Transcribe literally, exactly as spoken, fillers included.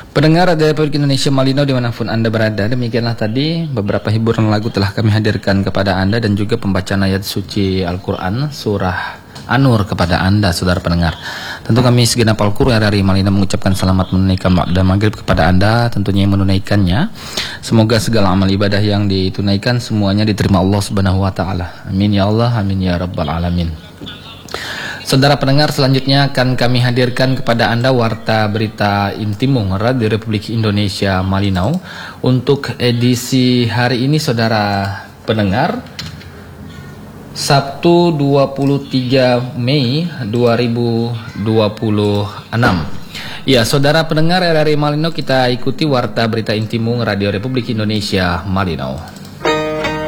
Pendengar Radio Republik Indonesia Malinau dimanapun Anda berada, demikianlah tadi beberapa hiburan lagu telah kami hadirkan kepada Anda dan juga pembacaan ayat suci Al-Quran surah An-Nur kepada Anda, saudara pendengar. Tentu kami segenap Al-Quran dari Malinau mengucapkan selamat menunaikan dan maghrib kepada Anda, tentunya yang menunaikannya. Semoga segala amal ibadah yang ditunaikan semuanya diterima Allah Subhanahu wa taala. Amin ya Allah, amin ya rabbal alamin. Saudara pendengar, selanjutnya akan kami hadirkan kepada Anda Warta Berita Intimung Radio Republik Indonesia Malinau untuk edisi hari ini, saudara pendengar, Sabtu dua puluh tiga Mei dua ribu dua puluh enam. Ya, saudara pendengar R R I Malinau, kita ikuti Warta Berita Intimung Radio Republik Indonesia Malinau.